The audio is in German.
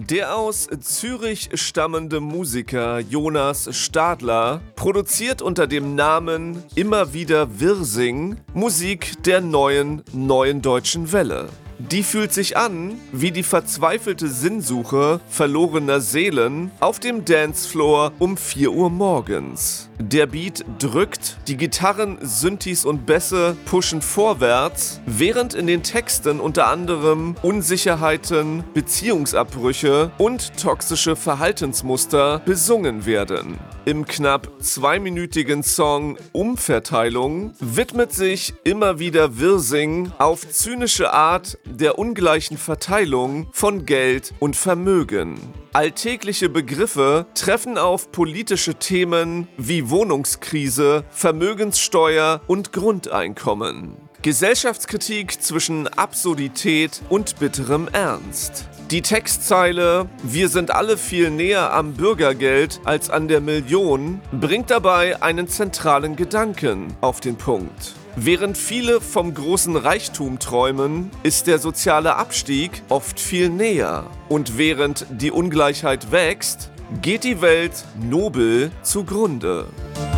Der aus Zürich stammende Musiker Jonas Stadler produziert unter dem Namen Immer wieder Wirsing Musik der neuen deutschen Welle. Die fühlt sich an wie die verzweifelte Sinnsuche verlorener Seelen auf dem Dancefloor um 4 Uhr morgens. Der Beat drückt, die Gitarren, Synthes und Bässe pushen vorwärts, während in den Texten unter anderem Unsicherheiten, Beziehungsabbrüche und toxische Verhaltensmuster besungen werden. Im knapp 2-minütigen Song Umverteilung widmet sich Immer wieder Wirsing auf zynische Art der ungleichen Verteilung von Geld und Vermögen. Alltägliche Begriffe treffen auf politische Themen wie Wohnungskrise, Vermögenssteuer und Grundeinkommen. Gesellschaftskritik zwischen Absurdität und bitterem Ernst. Die Textzeile „Wir sind alle viel näher am Bürgergeld als an der Million" bringt dabei einen zentralen Gedanken auf den Punkt. Während viele vom großen Reichtum träumen, ist der soziale Abstieg oft viel näher. Und während die Ungleichheit wächst, geht die Welt nobel zugrunde.